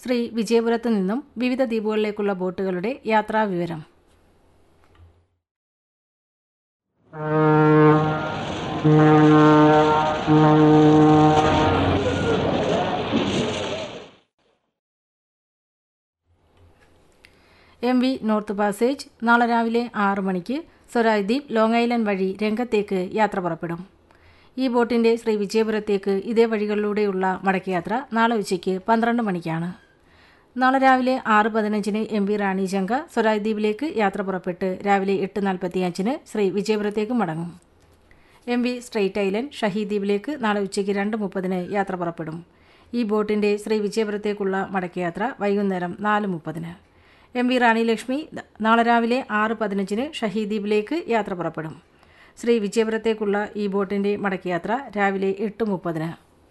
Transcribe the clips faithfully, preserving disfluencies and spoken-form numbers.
ശ്രീ വിജയപുരത്തു നിന്നും വിവിധ ദ്വീപുകളിലേക്കുള്ള ബോട്ടുകളുടെ യാത്രാവിവരം. M V north passage നാളെ രാവിലെ ആറ് മണിക്ക് സ്വരാജ് ദ്വീപ് ലോങ് ഐലൻഡ് വഴി രംഗത്തേക്ക് യാത്ര പുറപ്പെടും. ഈ ബോട്ടിൻ്റെ ശ്രീ വിജയപുരത്തേക്ക് ഇതേ വഴികളിലൂടെയുള്ള മടക്കയാത്ര നാളെ ഉച്ചയ്ക്ക് പന്ത്രണ്ട് മണിക്കാണ്. നാളെ രാവിലെ ആറ് പതിനഞ്ചിന് എം വി റാണി ജങ്ക സ്വരാജ് ദ്വീപിലേക്ക് യാത്ര പുറപ്പെട്ട് രാവിലെ എട്ട് നാൽപ്പത്തി അഞ്ചിന് ശ്രീ വിജയപുരത്തേക്ക് മടങ്ങും. M V straight island Shaheed ദ്വീപിലേക്ക് നാളെ ഉച്ചയ്ക്ക് രണ്ട് മുപ്പതിന് യാത്ര പുറപ്പെടും. ഈ ബോട്ടിൻ്റെ ശ്രീ വിജയപുരത്തേക്കുള്ള മടക്കയാത്ര വൈകുന്നേരം നാല് മുപ്പതിന്. എം വി റാണി ലക്ഷ്മി നാളെ രാവിലെ ആറ് പതിനഞ്ചിന് ഷഹീദ് ദ്വീപിലേക്ക് യാത്ര പുറപ്പെടും. ശ്രീ വിജയപുരത്തേക്കുള്ള ഈ ബോട്ടിൻ്റെ മടക്കയാത്ര രാവിലെ എട്ട് മുപ്പതിന്.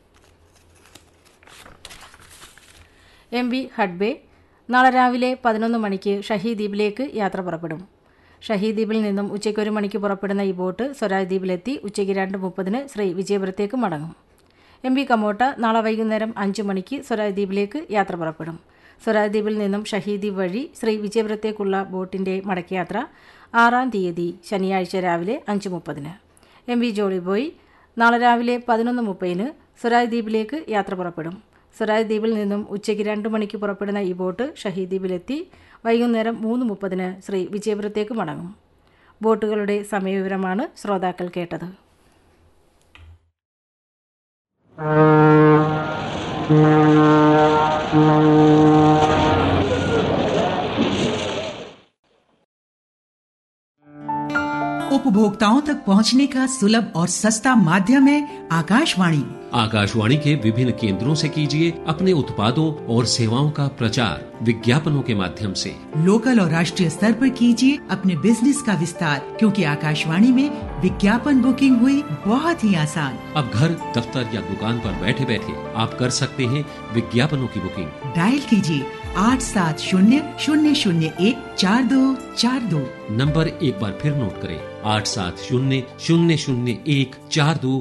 എം വി ഹഡ്ബേ നാളെ രാവിലെ പതിനൊന്ന് മണിക്ക് ഷഹീദ് ദ്വീപിലേക്ക് യാത്ര പുറപ്പെടും. ഷഹീദ് ദ്വീപിൽ നിന്നും ഉച്ചയ്ക്ക് ഒരു മണിക്ക് പുറപ്പെടുന്ന ഈ ബോട്ട് സ്വരാജ് ദ്വീപിലെത്തി ഉച്ചയ്ക്ക് രണ്ട് മുപ്പതിന് ശ്രീ വിജയപുരത്തേക്ക് മടങ്ങും. എം വി കമോട്ട നാളെ വൈകുന്നേരം അഞ്ച് മണിക്ക് സ്വരാജ് ദ്വീപിലേക്ക് യാത്ര പുറപ്പെടും. സ്വരാജ് ദ്വീപിൽ നിന്നും ഷഹീദ് ദ്വീപ് വഴി ശ്രീ വിജയപുരത്തേക്കുള്ള ബോട്ടിൻ്റെ മടക്കയാത്ര ആറാം തീയതി ശനിയാഴ്ച രാവിലെ അഞ്ച് മുപ്പതിന്. എം വി ജോളി ബോയ് നാളെ രാവിലെ പതിനൊന്ന് മുപ്പതിന് സ്വരാജ് ദ്വീപിലേക്ക് യാത്ര പുറപ്പെടും. സ്വരാജ് ദ്വീപിൽ നിന്നും ഉച്ചയ്ക്ക് രണ്ട് മണിക്ക് പുറപ്പെടുന്ന ഈ ബോട്ട് ഷഹീദ് ദ്വീപിലെത്തി വൈകുന്നേരം മൂന്ന് മുപ്പതിന് ശ്രീ വിജയപുരത്തേക്ക് മടങ്ങും. ബോട്ടുകളുടെ സമയവിവരമാണ് ശ്രോതാക്കൾ കേട്ടത്. उपभोक्ताओं तक पहुंचने का सुलभ और सस्ता माध्यम है आकाशवाणी। आकाशवाणी के विभिन्न केंद्रों से कीजिए अपने उत्पादों और सेवाओं का प्रचार विज्ञापनों के माध्यम से। लोकल और राष्ट्रीय स्तर पर कीजिए अपने बिजनेस का विस्तार, क्योंकि आकाशवाणी में विज्ञापन बुकिंग हुई बहुत ही आसान। अब घर, दफ्तर या दुकान पर बैठे बैठे आप कर सकते हैं विज्ञापनों की बुकिंग। डायल कीजिए आठ सात शून्य शून्य शून्य एक चार दो चार दो। नंबर एक बार फिर नोट करें, आठ सात शून्य शून्य शून्य एक चार दो